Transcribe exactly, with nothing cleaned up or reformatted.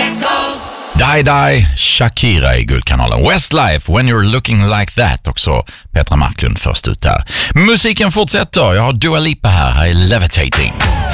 Let's go! Die Die, Shakira i Guldkanalen. Westlife, When You're Looking Like That. Också Petra Marklund först ut där. Musiken fortsätter. Jag har Dua Lipa här. Här är Levitating.